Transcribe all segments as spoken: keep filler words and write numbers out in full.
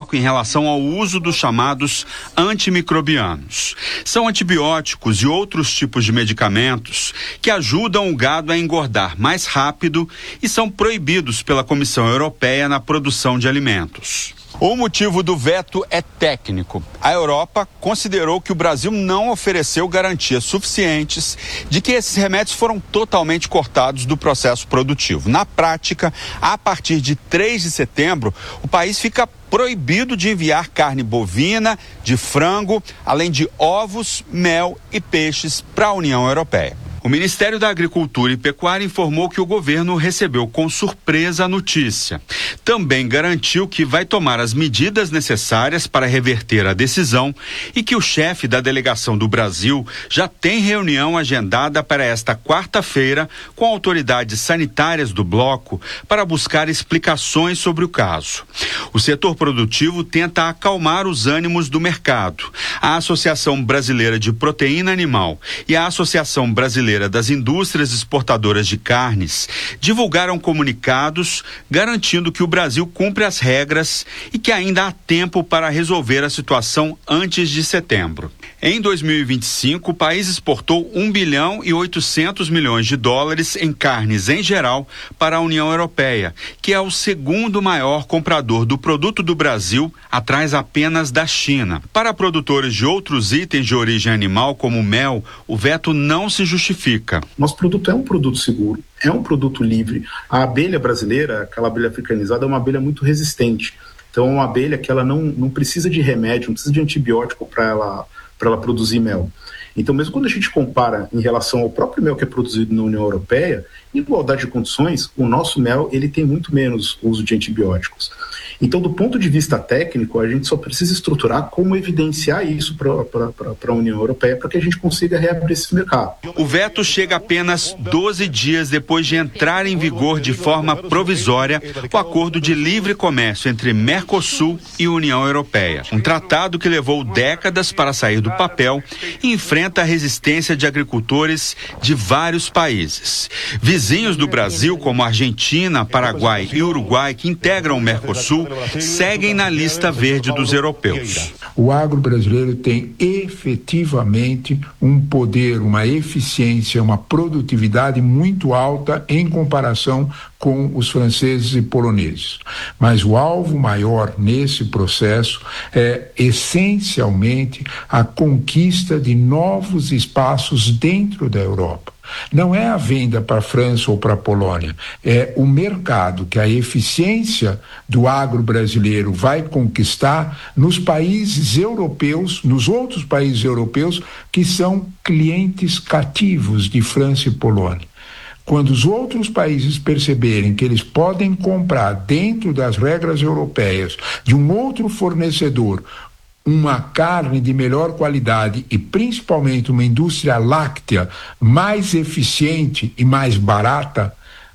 foco em relação ao uso dos chamados antimicrobianos. São antibióticos e outros tipos de medicamentos que ajudam o gado a engordar mais rápido e são proibidos pela Comissão Europeia na produção de alimentos. O motivo do veto é técnico. A Europa considerou que o Brasil não ofereceu garantias suficientes de que esses remédios foram totalmente cortados do processo produtivo. Na prática, a partir de três de setembro, o país fica proibido de enviar carne bovina, de frango, além de ovos, mel e peixes para a União Europeia. O Ministério da Agricultura e Pecuária informou que o governo recebeu com surpresa a notícia. Também garantiu que vai tomar as medidas necessárias para reverter a decisão e que o chefe da delegação do Brasil já tem reunião agendada para esta quarta-feira com autoridades sanitárias do bloco para buscar explicações sobre o caso. O setor produtivo tenta acalmar os ânimos do mercado. A Associação Brasileira de Proteína Animal e a Associação Brasileira das Indústrias Exportadoras de Carnes divulgaram comunicados garantindo que o Brasil cumpre as regras e que ainda há tempo para resolver a situação antes de setembro. Em dois mil e vinte e cinco, o país exportou um bilhão e oitocentos milhões de dólares em carnes em geral para a União Europeia, que é o segundo maior comprador do produto do Brasil, atrás apenas da China. Para produtores de outros itens de origem animal, como mel, o veto não se justifica. Nosso produto é um produto seguro, é um produto livre. A abelha brasileira, aquela abelha africanizada, é uma abelha muito resistente. Então, é uma abelha que ela não, não precisa de remédio, não precisa de antibiótico para ela, para ela produzir mel. Então, mesmo quando a gente compara em relação ao próprio mel que é produzido na União Europeia, em igualdade de condições, o nosso mel ele tem muito menos uso de antibióticos. Então, do ponto de vista técnico, a gente só precisa estruturar como evidenciar isso para a União Europeia para que a gente consiga reabrir esse mercado. O veto chega apenas doze dias depois de entrar em vigor de forma provisória o Acordo de Livre Comércio entre Mercosul e União Europeia. Um tratado que levou décadas para sair do papel e enfrenta a resistência de agricultores de vários países. Vizinhos do Brasil, como Argentina, Paraguai e Uruguai, que integram o Mercosul, seguem na lista verde dos europeus. O agro brasileiro tem efetivamente um poder, uma eficiência, uma produtividade muito alta em comparação com os franceses e poloneses. Mas o alvo maior nesse processo é essencialmente a conquista de novos espaços dentro da Europa. Não é a venda para a França ou para a Polônia, é o mercado que a eficiência do agro brasileiro vai conquistar nos países europeus, nos outros países europeus que são clientes cativos de França e Polônia. Quando os outros países perceberem que eles podem comprar dentro das regras europeias de um outro fornecedor uma carne de melhor qualidade e principalmente uma indústria láctea mais eficiente e mais barata,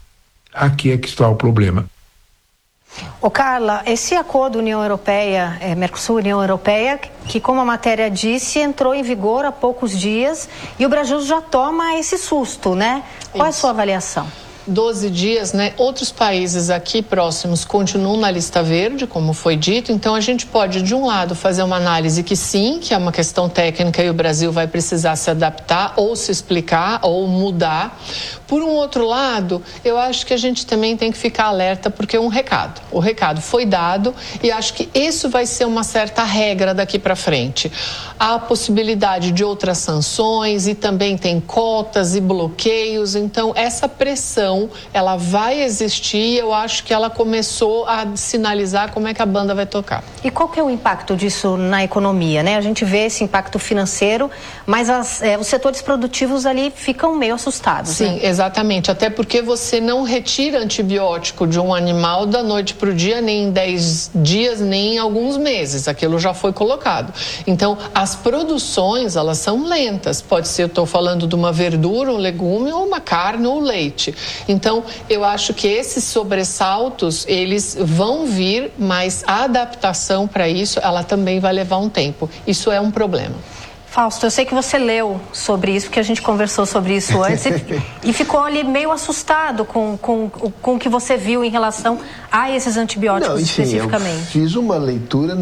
aqui é que está o problema. Ô Carla, esse acordo União Europeia, é, Mercosul-União Europeia, que como a matéria disse, entrou em vigor há poucos dias e o Brasil já toma esse susto, né? Qual Isso. é a sua avaliação? doze dias, né? Outros países aqui próximos continuam na lista verde, como foi dito, então a gente pode, de um lado, fazer uma análise que sim, que é uma questão técnica e o Brasil vai precisar se adaptar ou se explicar ou mudar. Por um outro lado, eu acho que a gente também tem que ficar alerta porque é um recado. O recado foi dado e acho que isso vai ser uma certa regra daqui para frente. Há a possibilidade de outras sanções e também tem cotas e bloqueios, então essa pressão ela vai existir e eu acho que ela começou a sinalizar como é que a banda vai tocar. E qual que é o impacto disso na economia, né? A gente vê esse impacto financeiro, mas as, é, os setores produtivos ali ficam meio assustados. Sim, né? Exatamente, até porque você não retira antibiótico de um animal da noite para o dia, nem em dez dias, nem em alguns meses, aquilo já foi colocado. Então, as produções, elas são lentas, pode ser, eu estou falando de uma verdura, um legume, ou uma carne ou leite. Então, eu acho que esses sobressaltos, eles vão vir, mas a adaptação para isso, ela também vai levar um tempo. Isso é um problema. Fausto, eu sei que você leu sobre isso, porque a gente conversou sobre isso antes e, e ficou ali meio assustado com, com, com o que você viu em relação a esses antibióticos. Não, enfim, especificamente. Eu fiz uma leitura